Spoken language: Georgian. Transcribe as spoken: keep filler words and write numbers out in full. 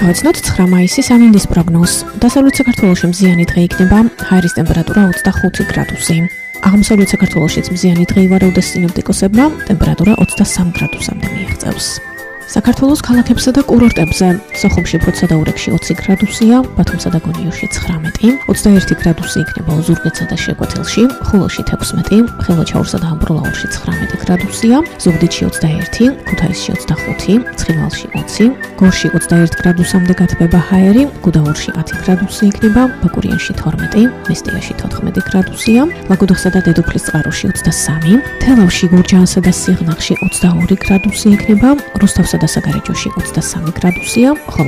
გავაცნოთ ცხრა მაისის ამინდის პროგნოზს. დასავლეთ საქართველოში მზიანი დღე იქნება, ჰაერის ტემპერატურა ოცდახუთი გრადუსი. აღმოსავლეთ საქართველოშიც მზიანი დღე ივარაუდეს სინოპტიკოსებმა, ტემპერატურა ოცდასამ გრადუსამდე მიაღწევს. საქართველოს ქალაქებსა და კურორტებზე სოხუმში, ბროდსა-და-ურეკში ოცი გრადუსია, ბათუმსა და გონიოში ცხრამეტი, ოცდაერთი გრადუსი იქნება ოზურგეთსა და შეკვეთილში, ხულოში თექვსმეტი, ხილვაჩაურსა და ამბროლაურში ცხრამეტი გრადუსია, ზუგდიდში ოცდაერთი, ქუთაისში ოცდახუთი, ცხინვალში ოცი, გორში ოცდაერთი გრადუსამდე გათბება ჰაერი, გუდაურში ათი გრადუსი იქნება, ბაკურიანში თორმეტი, მესტიაში თოთხმეტი გრადუსია, ლაგოდეხსა და დედოფლის წყაროში ოცდასამი, თელავში, გურჯაანსა და სიღნაღში ოცდაორი გრადუსი იქნება, რუსთავსა და საგარეჯოში ოცდასამი გრადუსია,